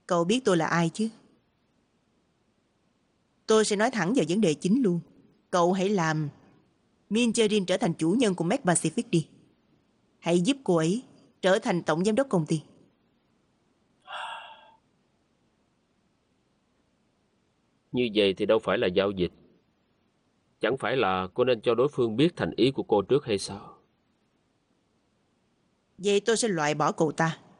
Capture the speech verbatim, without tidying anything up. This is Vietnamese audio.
Cậu biết tôi là ai chứ? Tôi sẽ nói thẳng vào vấn đề chính luôn. Cậu hãy làm Mincherin trở thành chủ nhân của Mac Pacific đi. Hãy giúp cô ấy trở thành tổng giám đốc công ty. Như vậy thì đâu phải là giao dịch. Chẳng phải là cô nên cho đối phương biết thành ý của cô trước hay sao? Vậy tôi sẽ loại bỏ cậu ta.